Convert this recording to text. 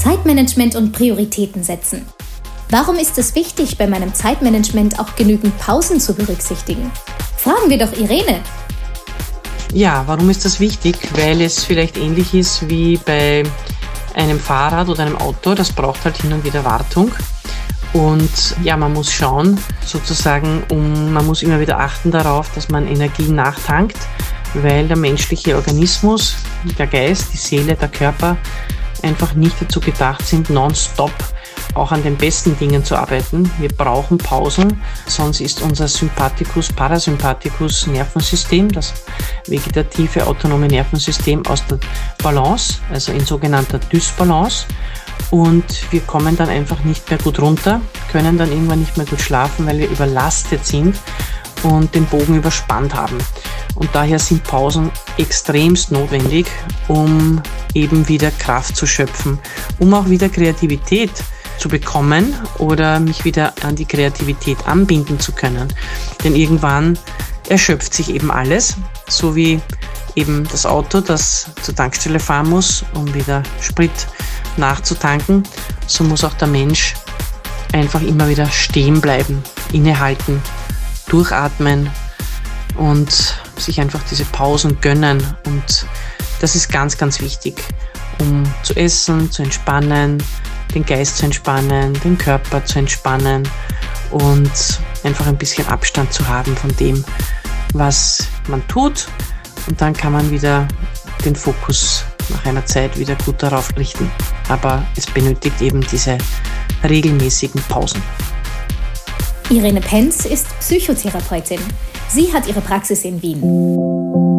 Zeitmanagement und Prioritäten setzen. Warum ist es wichtig, bei meinem Zeitmanagement auch genügend Pausen zu berücksichtigen? Fragen wir doch Irene. Ja, warum ist das wichtig? Weil es vielleicht ähnlich ist wie bei einem Fahrrad oder einem Auto. Das braucht halt hin und wieder Wartung. Und ja, man muss schauen, sozusagen, man muss immer wieder achten darauf, dass man Energie nachtankt, weil der menschliche Organismus, der Geist, die Seele, der Körper einfach nicht dazu gedacht sind, nonstop auch an den besten Dingen zu arbeiten. Wir brauchen Pausen, sonst ist unser Sympathikus-Parasympathikus-Nervensystem, das vegetative autonome Nervensystem, aus der Balance, also in sogenannter Dysbalance. Und wir kommen dann einfach nicht mehr gut runter, können dann irgendwann nicht mehr gut schlafen, weil wir überlastet sind und den Bogen überspannt haben. Und daher sind Pausen extremst notwendig, um eben wieder Kraft zu schöpfen, um auch wieder Kreativität zu bekommen oder mich wieder an die Kreativität anbinden zu können. Denn irgendwann erschöpft sich eben alles, so wie eben das Auto, das zur Tankstelle fahren muss, um wieder Sprit nachzutanken. So muss auch der Mensch einfach immer wieder stehen bleiben, innehalten, durchatmen und sich einfach diese Pausen gönnen. Und das ist ganz, ganz wichtig, um zu essen, zu entspannen, den Geist zu entspannen, den Körper zu entspannen und einfach ein bisschen Abstand zu haben von dem, was man tut. Und dann kann man wieder den Fokus nach einer Zeit wieder gut darauf richten. Aber es benötigt eben diese regelmäßigen Pausen. Irene Penz ist Psychotherapeutin. Sie hat ihre Praxis in Wien.